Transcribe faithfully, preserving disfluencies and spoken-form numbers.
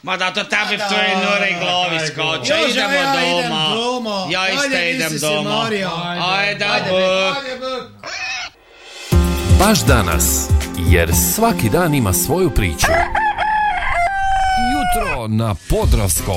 Ma da to tebi v tvojej norej glavi skoča. Jože, Idemo ja idem doma. doma. Ja isto Ajde, idem nisi se doma. Mario. Ajde, Ajde, buk. ajde, buk. Baš danas, jer svaki dan ima svoju priču. Jutro na Podravskom.